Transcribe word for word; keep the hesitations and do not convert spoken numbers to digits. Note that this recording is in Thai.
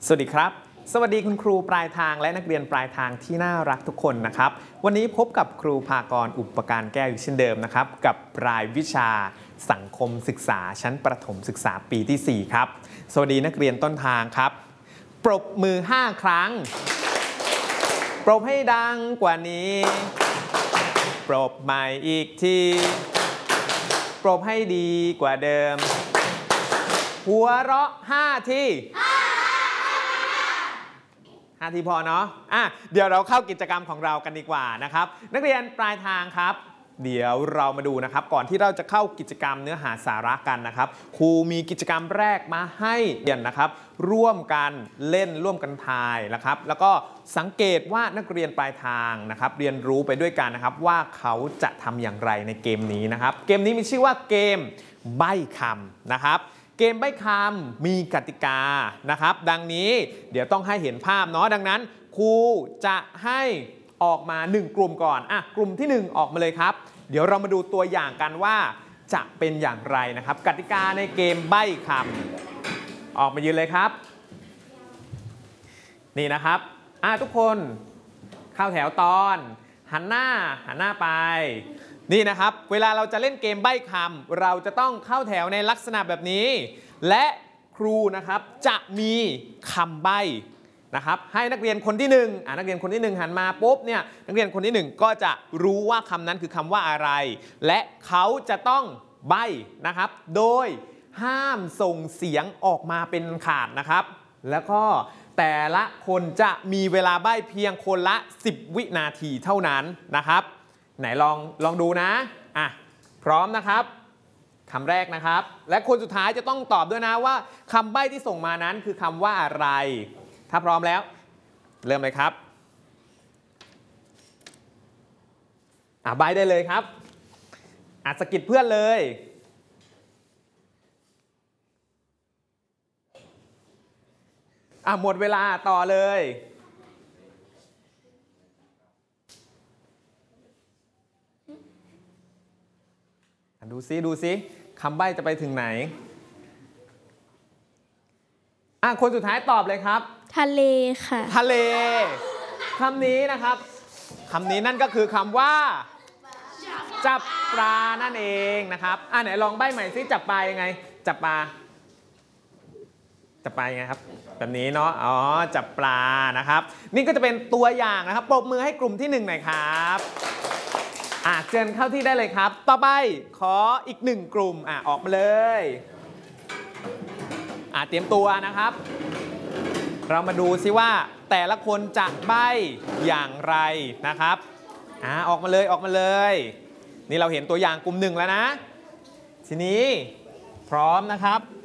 สวัสดีครับสวัสดีคุณครูปลายทางและนักเรียนปลายทางที่น่ารักทุกคนนะครับวันนี้พบกับครูภากรอุปการแก้วอยู่เช่นเดิมนะครับกับรายวิชาสังคมศึกษาชั้นประถมศึกษาปีที่สี่ครับสวัสดีนักเรียนต้นทางครับปรบมือห้าครั้งปรบให้ดังกว่านี้ปรบใหม่อีกทีปรบให้ดีกว่าเดิมหัวเราะห้าทีห้าทีพอเนาะอ่ะเดี๋ยวเราเข้ากิจกรรมของเรากันดีกว่านะครับนักเรียนปลายทางครับเดี๋ยวเรามาดูนะครับก่อนที่เราจะเข้ากิจกรรมเนื้อหาสาระกันนะครับครูมีกิจกรรมแรกมาให้เรียนนะครับร่วมกันเล่นร่วมกันทายนะครับแล้วก็สังเกตว่านักเรียนปลายทางนะครับเรียนรู้ไปด้วยกันนะครับว่าเขาจะทำอย่างไรในเกมนี้นะครับเกมนี้มีชื่อว่าเกมใบ้คำนะครับเกมใบ้คำมีกติกานะครับดังนี้เดี๋ยวต้องให้เห็นภาพเนาะดังนั้นครูจะให้ออกมาหนึ่งกลุ่มก่อนอ่ะกลุ่มที่หนึ่งออกมาเลยครับเดี๋ยวเรามาดูตัวอย่างกันว่าจะเป็นอย่างไรนะครับกติกาในเกมใบ้คำออกมายืนเลยครับนี่นะครับอ่ะทุกคนเข้าแถวตอนหันหน้าหันหน้าไปนี่นะครับเวลาเราจะเล่นเกมใบ้คำเราจะต้องเข้าแถวในลักษณะแบบนี้และครูนะครับจะมีคำใบ้นะครับให้นักเรียนคนที่หนึ่งอ่านักเรียนคนที่หนึ่งหันมาปุ๊บเนี่ยนักเรียนคนที่หนึ่งก็จะรู้ว่าคำนั้นคือคำว่าอะไรและเขาจะต้องใบ้นะครับโดยห้ามส่งเสียงออกมาเป็นขาดนะครับแล้วก็แต่ละคนจะมีเวลาใบ้เพียงคนละสิบวินาทีเท่านั้นนะครับไหนลองลองดูนะอ่ะพร้อมนะครับคำแรกนะครับและคนสุดท้ายจะต้องตอบด้วยนะว่าคำใบ้ที่ส่งมานั้นคือคำว่าอะไรถ้าพร้อมแล้วเริ่มเลยครับอ่ะใบ้ได้เลยครับอ่ะสะกิดเพื่อนเลยอ่ะหมดเวลาต่อเลยดูซิดูซิคำใบ้จะไปถึงไหนอ่ะคนสุดท้ายตอบเลยครับทะเลค่ะทะเลคำนี้นะครับคำนี้นั่นก็คือคำว่าจับปลานั่นเองนะครับอ่ะไหนลองใบ้ใหม่ซิจับปลายังไงจับปลาจับปลายังไงครับแบบนี้เนาะอ๋อจับปลานะครับนี่ก็จะเป็นตัวอย่างนะครับปรบมือให้กลุ่มที่หนึ่งหน่อยครับอ่ะเชิญเข้าที่ได้เลยครับต่อไปขออีกหนึ่งกลุ่มอ่ะออกมาเลยอ่ะเตรียมตัวนะครับเรามาดูซิว่าแต่ละคนจะใบ้อย่างไรนะครับอ่ะออกมาเลยออกมาเลยนี่เราเห็นตัวอย่างกลุ่มหนึ่งแล้วนะทีนี้พร้อมนะครับ